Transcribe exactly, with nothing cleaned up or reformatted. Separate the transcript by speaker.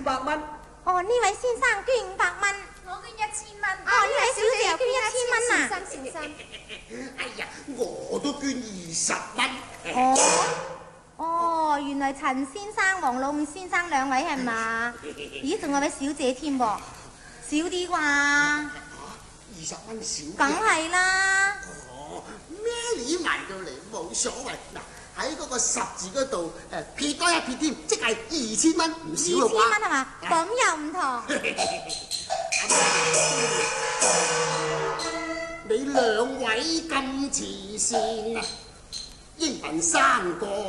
Speaker 1: 百蚊。
Speaker 2: 哦，呢位先生捐五百蚊。
Speaker 3: 我捐一千蚊。
Speaker 2: 哦，呢位小姐又捐一千蚊啊！
Speaker 3: 小心小心。
Speaker 1: 哎呀，我都捐二十蚊。
Speaker 2: 哦。哦，原來陳先生、黃老五先生兩位係嘛？咦，仲有位小姐添喎，少啲啩？
Speaker 1: 二十蚊少。
Speaker 2: 梗係啦。
Speaker 1: 哦，咩料埋到嚟冇所謂。嗱，喺嗰個十字嗰度誒撇多一撇添，即係二千蚊，唔少咯啩？
Speaker 2: 二千蚊係嘛？咁又唔同。
Speaker 1: 你兩位咁慈善啊，應份三個。